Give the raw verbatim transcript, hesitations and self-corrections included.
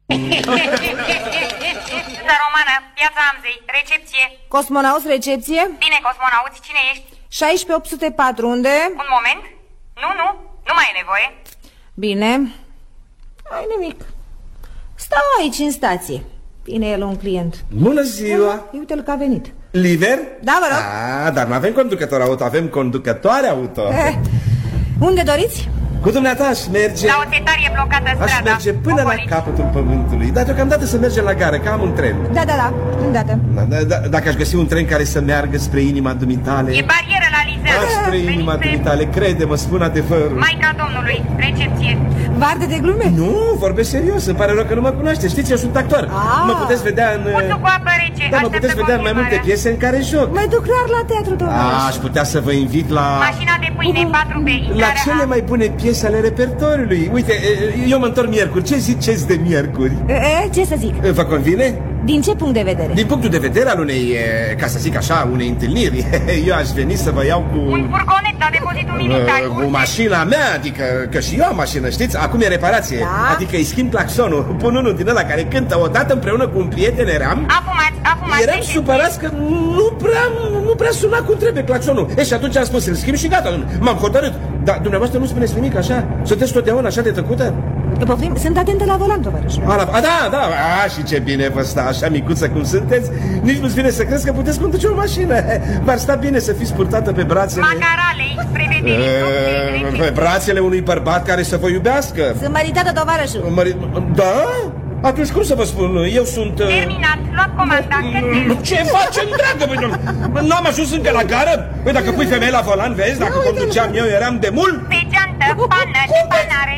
Romană, Piața Amzei, recepție. Cosmonauți, recepție. Bine, cosmonauți, cine ești? șaisprezece opt zero patru, unde? Un moment. Nu, nu, nu mai e nevoie. Bine. Ai nimic. Stau aici în stație. Vine el un client. Bună ziua. Ah, uite-l că a venit. Liber? Da, vă rog. Ah, dar nu avem conducător auto, avem conducătoare auto. Eh, unde doriți? Cu dumneata aș merge... La o setarie blocată strada. Aș merge până la capătul pământului. Dar deocamdată să mergem la gară, că am un tren. Da, da, da, îndată. Da, da, da, dacă aș găsi un tren care să meargă spre inima dumitale... E barieră la Lizeanu. Da, spre inima dumitale, crede-mă, spun adevărul. Maica Domnului, recepție. Varde de glume? Nu, vorbesc serios, îmi pare rău că nu mă cunoaște. Știți, eu sunt actor. Ah. Mă puteți vedea în... Puțul cu apă rece. Da, mă puteți vedea în mai multe piese în care joc. Mai duc rar la teatru, domnule. Aș putea să vă invit la... Mașina de pâine patru B. La cele mai bune piese ale repertoriului. Uite, eu mă întorc miercuri. Ce ziceți de miercuri? E, ce să zic? Vă convine? Din ce punct de vedere? Din punctul de vedere al unei, ca să zic așa, unei întâlniri. Eu aș veni să vă iau cu... Un furgonet la depozitul militar. Cu mașina mea, adică că și eu am mașină, știți? Acum e reparație. Da? Adică îi schimb claxonul. Pun unul din ăla care cântă odată împreună cu un prieten eram. Afumați, afumați. Eram supărați că nu prea, nu prea suna cum trebuie claxonul. E, și atunci am spus să-l schimb și gata. M-am hotărât. Dar dumneavoastră nu spuneți nimic așa? Sunteți totdeauna așa de tăcută? Poftim, sunt atentă la volan, tovarășul. A, a, da, da, a, și ce bine vă stă, așa micuță cum sunteți. Nici nu-ți vine să crezi că puteți conduce o mașină. V-ar sta bine să fiți purtată pe brațele... Macaralei, prevedere. Pe brațele unui bărbat care să vă iubească. Sunt măritată, tovarășul. Mări... Da? Atunci cum să vă spun? Eu sunt... Terminat, luat comanda, cânte. Ce facem, dragă? Păi, n-am ajuns încă la gară? Păi dacă pui femei la volan, vezi, dacă conduceam eu eram de mult. Pe geantă, pană, de panare.